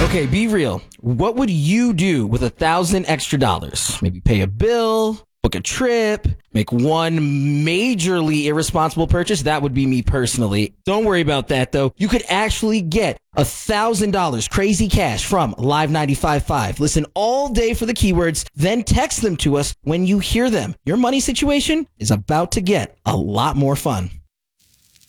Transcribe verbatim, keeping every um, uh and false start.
Okay, be real. What would you do with a thousand extra dollars? Maybe pay a bill, book a trip, make one majorly irresponsible purchase. That would be me personally. Don't worry about that, though. You could actually get a thousand dollars crazy cash from Live ninety-five point five. Listen all day for the keywords, then text them to us when you hear them. Your money situation is about to get a lot more fun.